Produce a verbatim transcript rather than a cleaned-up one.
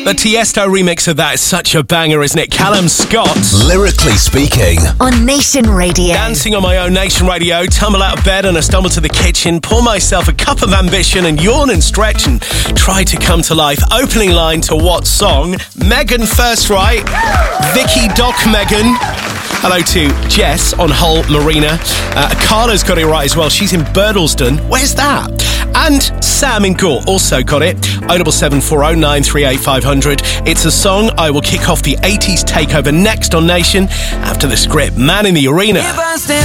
The Tiesto remix of that is such a banger, isn't it? Callum Scott. Lyrically speaking. On Nation Radio. Dancing on my own Nation Radio, tumble out of bed and I stumble to the kitchen, pour myself a cup of ambition and yawn and stretch and try to come to life. Opening line to what song? Megan first right. Vicky Doc Megan. Hello to Jess on Hull Marina. Uh, Carla's got it right as well. She's in Birdlesden. Where's that? And Sam in Gore also got it. oh seven seven four oh nine three eight five hundred. It's a song. I will kick off the eighties takeover next on Nation after the script. Man in the Arena.